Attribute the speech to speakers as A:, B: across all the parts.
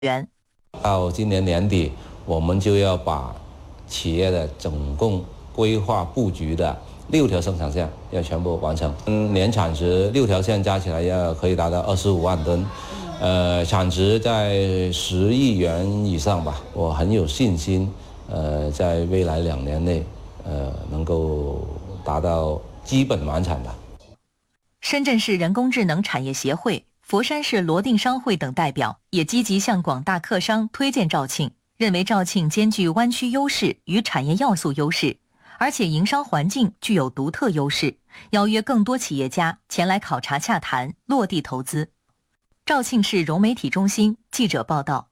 A: 元。
B: 到今年年底，我们就要把企业的总共规划布局的6条生产线要全部完成。年产值6条线加起来要可以达到25万吨，产值在10亿元以上吧。我很有信心，在未来2年内，能够达到基本完产的。
A: 深圳市人工智能产业协会、佛山市罗定商会等代表也积极向广大客商推荐肇庆，认为肇庆兼具湾区优势与产业要素优势，而且营商环境具有独特优势，邀约更多企业家前来考察洽谈，落地投资。肇庆市融媒体中心记者报道。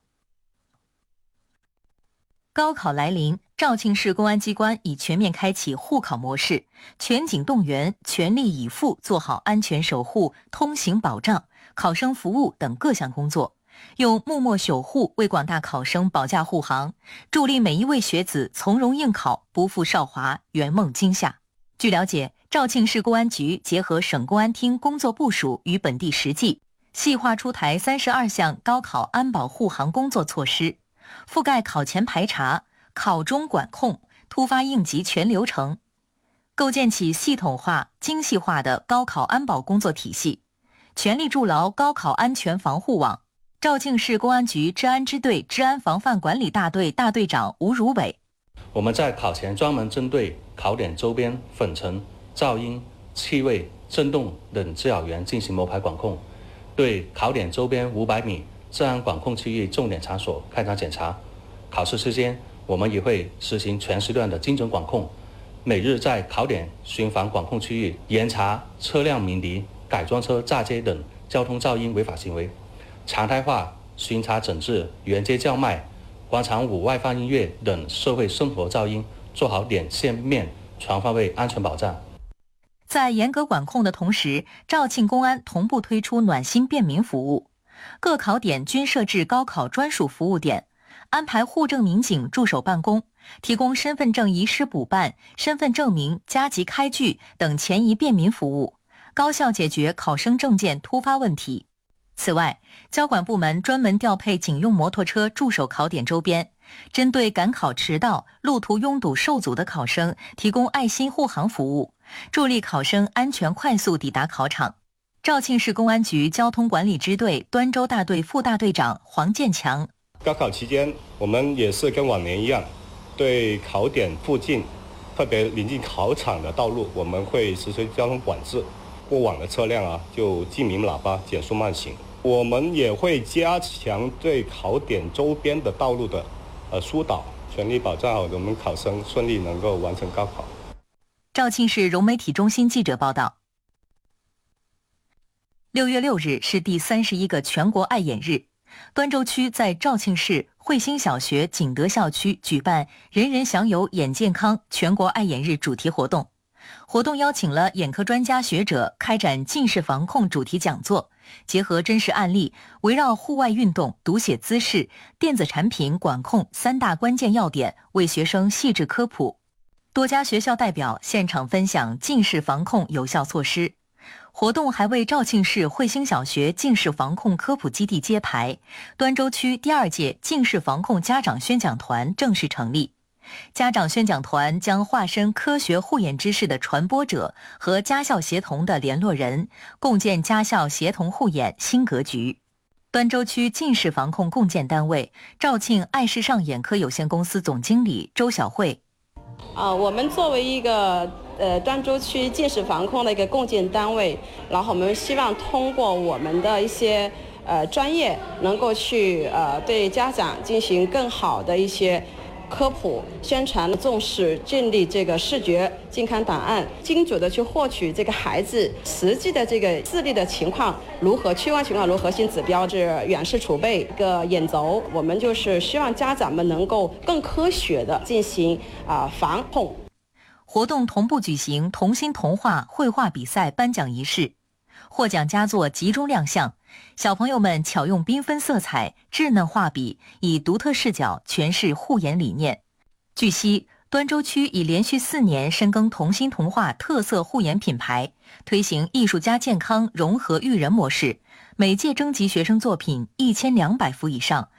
A: 高考来临，肇庆市公安机关已全面开启护考模式，全警动员，全力以赴做好安全守护、通行保障、考生服务等各项工作，用默默守护为广大考生保驾护航，助力每一位学子从容应考，不负韶华，圆梦今夏。据了解，肇庆市公安局结合省公安厅工作部署与本地实际，细化出台32项高考安保护航工作措施，覆盖考前排查、考中管控、突发应急全流程，构建起系统化、精细化的高考安保工作体系，全力筑牢高考安全防护网。肇庆市公安局治安支队治安防范管理大队大队长吴如伟：
C: 我们在考前专门针对考点周边粉尘、噪音、气味、震动等滋扰源进行摸排管控，对考点周边500米治安管控区域重点场所开展检查。考试期间，我们也会实行全时段的精准管控，每日在考点巡防管控区域严查车辆鸣笛、改装车炸街等交通噪音违法行为，常态化巡查整治沿街叫卖、广场舞外放音乐等社会生活噪音，做好点线面全方位安全保障。
A: 在严格管控的同时，肇庆公安同步推出暖心便民服务，各考点均设置高考专属服务点，安排户政民警驻守办公，提供身份证遗失补办、身份证明加急开具等前移便民服务，高效解决考生证件突发问题。此外，交管部门专门调配警用摩托车驻守考点周边，针对赶考迟到、路途拥堵受阻的考生提供爱心护航服务，助力考生安全快速抵达考场。肇庆市公安局交通管理支队端州大队副大队长黄建强：
D: 高考期间，我们也是跟往年一样，对考点附近，特别临近考场的道路，我们会实施交通管制，过往的车辆就记鸣喇叭，减速慢行。我们也会加强对考点周边的道路的疏导，全力保障好我们考生顺利能够完成高考。
A: 肇庆市融媒体中心记者报道。6月6日是第31个全国爱眼日，端州区在肇庆市汇兴小学景德校区举办“人人享有眼健康”全国爱眼日主题活动。活动邀请了眼科专家学者开展近视防控主题讲座，结合真实案例，围绕户外运动、读写姿势、电子产品管控3大关键要点，为学生细致科普。多家学校代表现场分享近视防控有效措施。活动还为肇庆市汇兴小学近视防控科普基地揭牌，端州区第2届近视防控家长宣讲团正式成立。家长宣讲团将化身科学护眼知识的传播者和家校协同的联络人，共建家校协同护眼新格局。端州区近视防控共建单位肇庆爱视上眼科有限公司总经理周小慧：
E: 我们作为一个端州区近视防控的一个共建单位，然后我们希望通过我们的一些专业，能够去对家长进行更好的一些科普宣传，重视建立这个视觉健康档案，精准的去获取这个孩子实际的这个视力的情况如何，屈光情况如何，新指标是远视储备一个眼轴。我们就是希望家长们能够更科学的进行防控。
A: 活动同步举行童心童话绘画比赛颁奖仪式，获奖佳作集中亮相，小朋友们巧用缤纷色彩、稚嫩画笔，以独特视角诠释护眼理念。据悉，端州区已连续4年深耕童心童话特色护眼品牌，推行艺术加健康融合育人模式，每届征集学生作品1200幅以上，